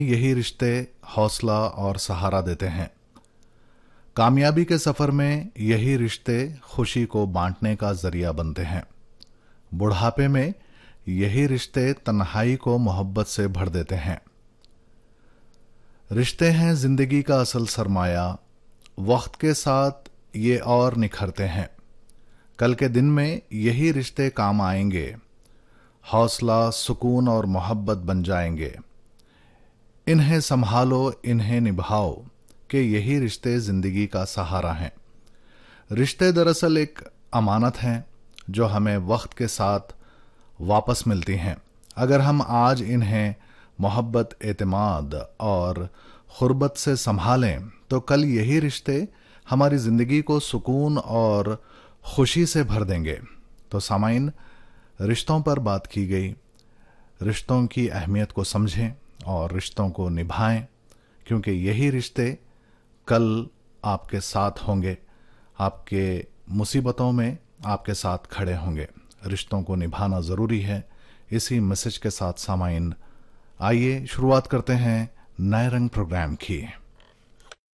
यही रिश्ते हौसला और सहारा देते हैं। कामयाबी के सफर में यही रिश्ते खुशी को बांटने का जरिया बनते हैं। बुढ़ापे में यही रिश्ते तन्हाई को मोहब्बत से भर देते हैं। रिश्ते हैं जिंदगी का असल सरमाया, वक्त के साथ ये और निखरते हैं। कल के दिन में यही रिश्ते काम आएंगे, हौसला, सुकून और मोहब्बत बन जाएंगे। इन्हें संभालो, इन्हें निभाओ कि यही रिश्ते जिंदगी का सहारा हैं। रिश्ते दरअसल एक अमानत हैं जो हमें वक्त के साथ वापस मिलती हैं। अगर हम आज इन्हें मोहब्बत, एतमाद और खुर्बत से संभालें तो कल यही रिश्ते हमारी जिंदगी को सुकून और खुशी से भर देंगे। तो सामाइन, रिश्तों पर बात की गई। रिश्तों की अहमियत को समझें और रिश्तों को निभाएं, क्योंकि यही रिश्ते कल आपके साथ होंगे, आपके मुसीबतों में आपके साथ खड़े होंगे। रिश्तों को निभाना ज़रूरी है। इसी मैसेज के साथ सामाइन, आइए शुरुआत करते हैं नए रंग प्रोग्राम की।